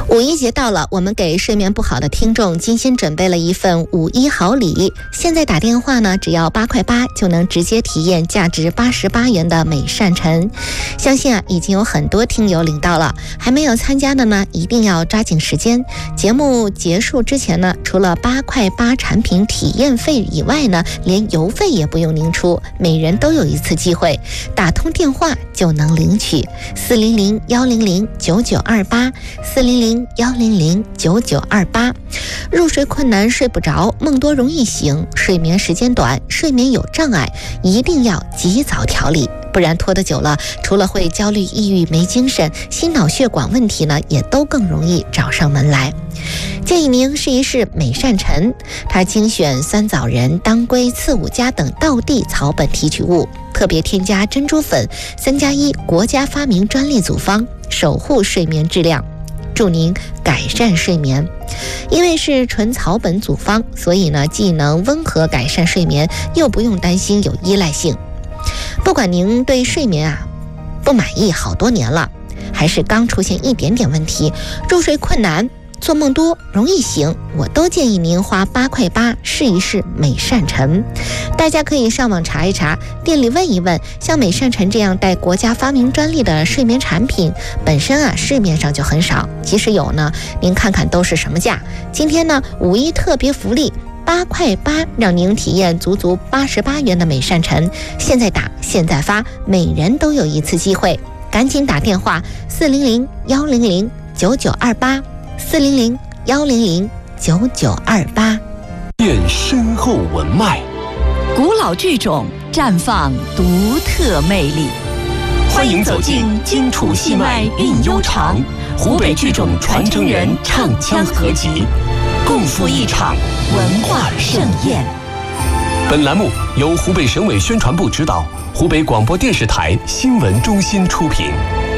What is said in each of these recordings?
五一节到了，我们给睡眠不好的听众精心准备了一份五一好礼。现在打电话呢，只要8块8就能直接体验价值88元的美善晨。相信已经有很多听友领到了，还没有参加的呢，一定要抓紧时间。节目结束之前呢，除了8块8产品体验费以外呢，连邮费也不用您出，每人都有一次机会，打通电话就能领取400-100-9928，400-100-9928。入睡困难睡不着，梦多容易醒，睡眠时间短，睡眠有障碍，一定要及早调理，不然拖得久了，除了会焦虑抑郁没精神，心脑血管问题呢也都更容易找上门来。建议您试一试美善晨，它精选酸枣仁、当归、刺五加等道地草本提取物，特别添加珍珠粉3+1国家发明专利组方，守护睡眠质量，祝您改善睡眠。因为是纯草本组方，所以呢既能温和改善睡眠，又不用担心有依赖性。不管您对睡眠不满意好多年了，还是刚出现一点点问题，入睡困难，做梦多，容易醒，我都建议您花8块8试一试美善晨。大家可以上网查一查，店里问一问，像美善晨这样带国家发明专利的睡眠产品，本身市面上就很少，即使有呢，您看看都是什么价。今天呢，五一特别福利，8块8让您体验足足88元的美善晨，现在打现在发，每人都有一次机会，赶紧打电话400-100-9928，400-100-9928。 验深厚文脉， 古老剧种绽放独特魅力。 欢迎走进荆楚戏脉韵悠长，湖北剧种传承人唱腔合集，共赴一场文化盛宴。本栏目由湖北省委宣传部指导，湖北广播电视台新闻中心出品。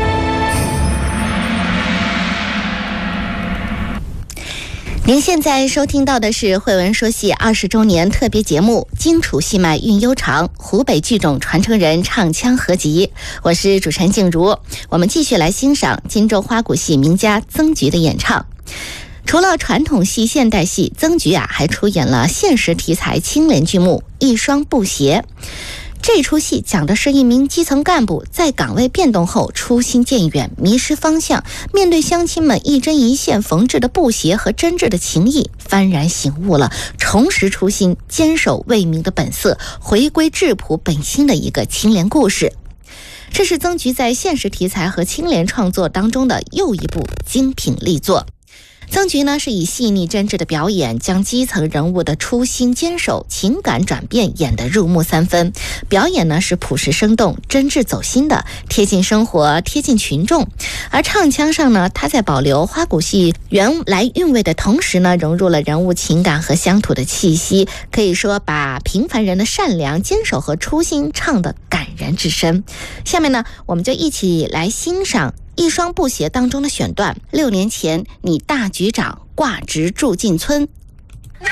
您现在收听到的是惠文说戏20周年特别节目《荆楚戏脉韵悠长，湖北剧种传承人唱腔合集》，我是主持人静茹。我们继续来欣赏荆州花鼓戏名家曾菊的演唱。除了传统戏、现代戏，曾菊还出演了现实题材青年剧目《一双布鞋》。这出戏讲的是一名基层干部在岗位变动后初心渐远，迷失方向，面对乡亲们一针一线缝制的布鞋和真挚的情谊，幡然醒悟了，重拾初心，坚守为民的本色，回归质朴本心的一个青年故事。这是曾菊在现实题材和青年创作当中的又一部精品力作。曾菊呢是以细腻真挚的表演，将基层人物的初心坚守、情感转变演得入木三分。表演呢是朴实生动、真挚走心的，贴近生活、贴近群众。而唱腔上呢，他在保留花鼓戏原来韵味的同时呢，融入了人物情感和乡土的气息，可以说把平凡人的善良、坚守和初心唱得感人至深。下面呢，我们就一起来欣赏一双布鞋当中的选段。6年前，你大局长挂职住进村，